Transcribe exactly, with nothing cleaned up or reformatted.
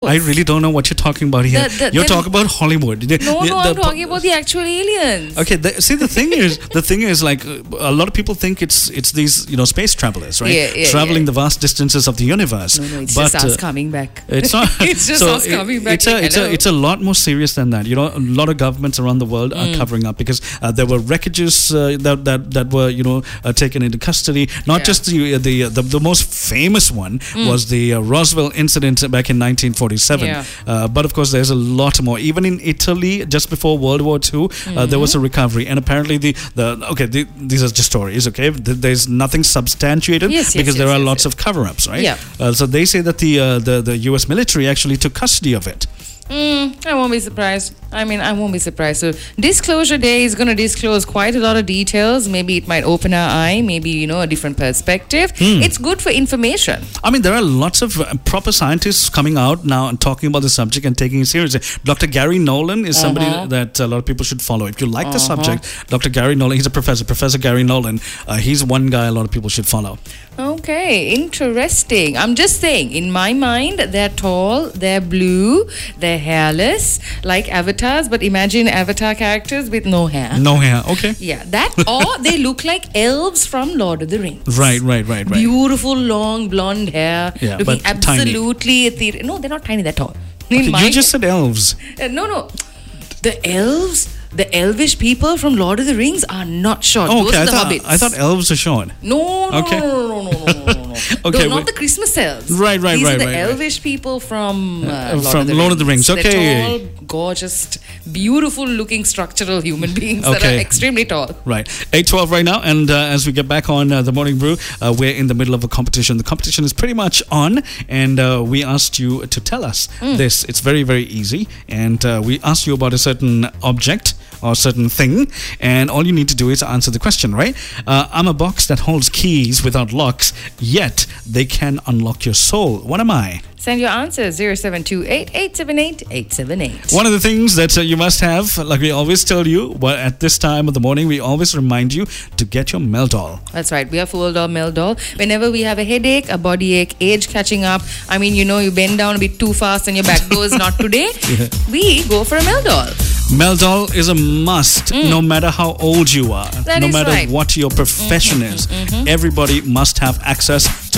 I really don't know what you're talking about here. The- the- you're them- talking about Hollywood. The- No, the- no, the- I'm talking about the actual aliens. Okay, the, see the thing is, the thing is like uh, a lot of people think it's it's these you know space travelers, right? Yeah, yeah, Traveling yeah. the vast distances of the universe. No, no, it's but, just us uh, coming back. It's not. It's just so us it- coming back. It's a like, it's a hello. it's a lot more serious than that. You know, a lot of governments around the world are covering up because uh, there were wreckages uh, that that that were you know uh, taken into custody. Not Yeah. just the, the the the most famous one was the uh, Roswell incident back in nineteen forty-seven. Yeah. Uh, but of course, there's a lot more. Even in Italy, just before World War Two, uh, there was a recovery, and apparently the the okay, the, these are just stories. Okay, Th- there's nothing substantiated Yes, yes, because there yes, are yes, lots yes. of cover-ups, right? Yeah. Uh, so they say that the, uh, the the U S military actually took custody of it. Mm, I won't be surprised. I mean, I won't be surprised. So, Disclosure Day is going to disclose quite a lot of details. Maybe it might open our eye. Maybe, you know, a different perspective. It's good for information. I mean, there are lots of uh, proper scientists coming out now and talking about the subject and taking it seriously. Doctor Gary Nolan is somebody Uh-huh. that a lot of people should follow. If you like the subject, Doctor Gary Nolan, he's a professor, Professor Gary Nolan. Uh, he's one guy a lot of people should follow. Okay, interesting. I'm just saying, in my mind, they're tall, they're blue, they're hairless, like avatars, but imagine avatar characters with no hair. No hair, okay. Yeah, that, or they look like elves from Lord of the Rings. Right, right, right, right. Beautiful, long, blonde hair, Yeah, looking but tiny. absolutely ethereal. No, they're not tiny, they're tall. In Okay, my- you just said elves. Uh, no, no. The elves, the elvish people from Lord of the Rings are not short. Oh, Those okay. are I the thought, hobbits. I thought elves are short. No, no, Okay. no, no, no, no, no, no, no. Okay, No, not wait. the Christmas elves. Right, right, These right, are the right, right. elvish people from, uh, Lord, from of the Lord of the Rings. Okay. They're tall, gorgeous, beautiful-looking structural human beings that Okay. are extremely tall. Right, eight twelve right now, and uh, as we get back on uh, the Morning Brew, uh, we're in the middle of a competition. The competition is pretty much on, and uh, we asked you to tell us this. It's very, very easy, and uh, we asked you about a certain object or certain thing, and all you need to do is answer the question, right? Uh, I'm a box that holds keys without locks, yet they can unlock your soul. What am I? Send your answers zero seven two eight, eight seven eight, eight seven eight. One of the things that uh, you must have, like we always tell you, well, at this time of the morning, we always remind you to get your Meldol. That's right. We are Full Doll, Meldol. Whenever we have a headache, a body ache, age catching up, I mean, you know, you bend down a bit too fast and your back goes not today, we go for a Meldol. Meldol is a must, no matter how old you are, That no is matter right. what your profession is. Everybody must have access to